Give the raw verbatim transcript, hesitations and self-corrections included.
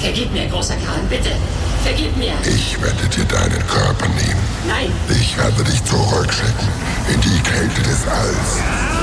Vergib mir, großer Kahn, bitte. Vergib mir. Ich werde dir deinen Körper nehmen. Nein. Ich werde dich zurückschicken in die Kälte des Alls.